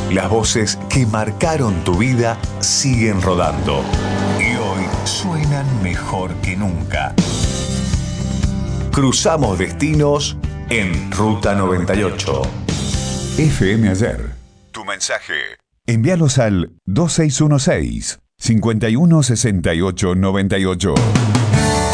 Las voces que marcaron tu vida siguen rodando y hoy suenan mejor que nunca. Cruzamos destinos en Ruta 98. FM Ayer. Tu mensaje. Envíalos al 2616 516898.